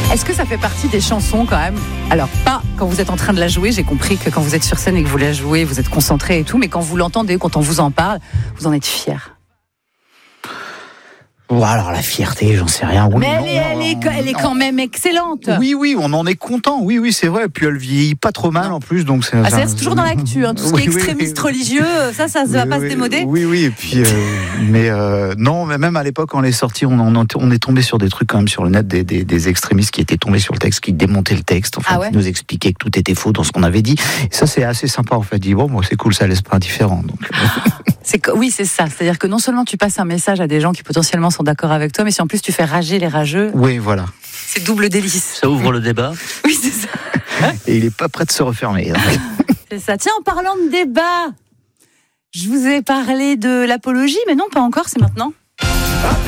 Est-ce que ça fait partie des chansons quand même ? Alors pas quand vous êtes en train de la jouer, j'ai compris que quand vous êtes sur scène et que vous la jouez, vous êtes concentré et tout, mais quand vous l'entendez, quand on vous en parle, vous en êtes fier. Bon, alors la fierté, j'en sais rien. Oui, mais elle est quand même excellente. Oui, on en est content. Oui, c'est vrai. Et puis elle vieillit pas trop mal en plus, donc c'est toujours dans l'actu. Tout ce qui est extrémiste religieux, ça va pas se démoder. Oui. Et puis, non, mais même à l'époque, quand on est sorti, on est tombé sur des trucs quand même sur le net, des extrémistes qui étaient tombés sur le texte, qui démontaient le texte, qui nous expliquaient que tout était faux dans ce qu'on avait dit. Et ça, c'est assez sympa en fait. Dit bon, c'est cool, ça laisse pas indifférent. Donc. Oui, c'est ça. C'est-à-dire que non seulement tu passes un message à des gens qui potentiellement sont d'accord avec toi, mais si en plus tu fais rager les rageux. Oui, voilà. C'est double délice. Ça ouvre le débat. Oui, c'est ça. Et il est pas prêt de se refermer. C'est ça. Tiens, en parlant de débat, je vous ai parlé de l'apologie, mais non, pas encore, c'est maintenant.